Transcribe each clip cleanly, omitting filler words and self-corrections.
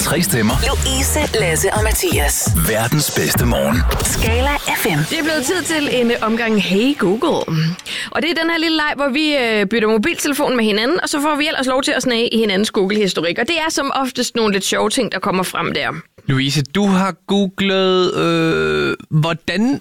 3 stemmer. Louise, Lasse og Mathias. Verdens bedste morgen. Skala FM. Det er blevet tid til en omgang Hey Google. Og det er den her lille leg, hvor vi bytter mobiltelefon med hinanden, og så får vi ellers lov til at snage i hinandens Google-historik. Og det er som oftest nogle lidt sjove ting, der kommer frem der. Louise, du har googlet, hvordan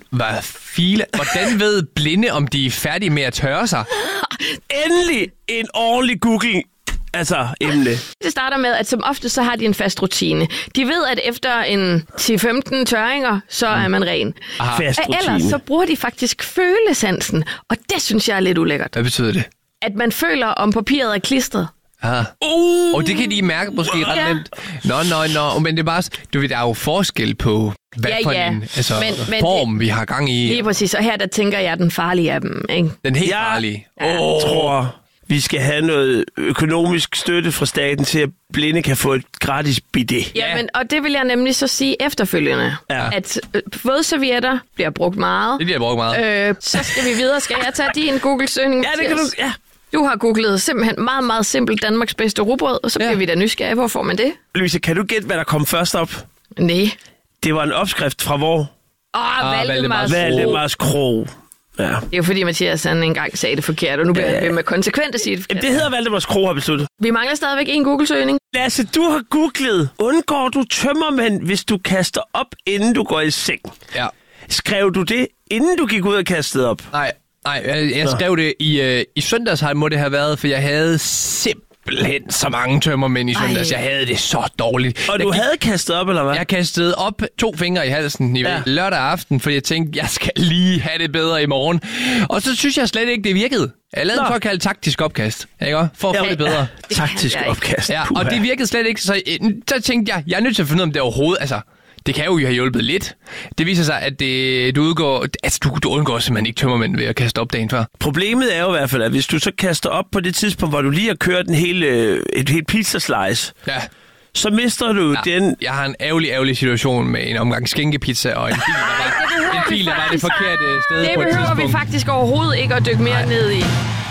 ved blinde, om de er færdige med at tørre sig? Endelig en ordentlig Google. Emne. Det starter med, at som ofte så har de en fast rutine. De ved, at efter en 10-15 tørringer, så er man ren. Fast rutine. Ellers så bruger de faktisk følesansen, og det synes jeg er lidt ulækkert. Hvad betyder det? At man føler, om papiret er klistret. Og det kan de mærke måske ret nemt. Nå, men det er bare, du ved, der er jo forskel på, hvad for en form vi har gang i. Lige præcis, og her der tænker jeg den farlige af dem, ikke? Den helt farlige. Jeg tror, vi skal have noget økonomisk støtte fra staten til, at blinde kan få et gratis bidet. Jamen, og det vil jeg nemlig så sige efterfølgende, at vådservietter bliver brugt meget. Det bliver brugt meget. Så skal vi videre. Skal jeg tage din Google-søgning? Ja, det kan du. Ja. Du har googlet simpelthen meget, meget simpelt Danmarks bedste rugbrød, og så bliver vi da nysgerrige. Hvor får man det? Louise, kan du gætte, hvad der kom først op? Nej. Det var en opskrift fra hvor? Valdemars Krog. Ja. Det er jo fordi, Mathias han engang sagde det forkert, og nu bliver jeg ved med konsekvent at sige det forkert. Det hedder Valdemars Krog, har besluttet. Vi mangler stadigvæk en Google-søgning. Lasse, du har googlet. Undgår du tømmermænd, hvis du kaster op, inden du går i seng? Ja. Skrev du det, inden du gik ud og kastede op? Nej, jeg skrev det i søndags, må det have været, for jeg havde simpelthen så mange tømmermænd i søndags. Jeg havde det så dårligt. Og du havde kastet op, eller hvad? Jeg kastede op 2 fingre i halsen lørdag aften, fordi jeg tænkte, jeg skal lige have det bedre i morgen. Og så synes jeg slet ikke, det virkede. Jeg lavede en såkaldt taktisk opkast, ikke? For at få det bedre. Taktisk opkast. Ja, og det virkede slet ikke. Så tænkte jeg er nødt til at finde ud af, om det overhovedet... Det kan jo have hjulpet lidt. Det viser sig, at du undgår simpelthen ikke tømmermænd ved at kaste op dagen før. Problemet er jo i hvert fald, at hvis du så kaster op på det tidspunkt, hvor du lige har kørt et helt pizzaslice, så mister du den... Jeg har en ærgerlig situation med en omgang skinkepizza og en bil, der var det forkerte sted på et tidspunkt. Det behøver vi faktisk overhovedet ikke at dykke mere ned i.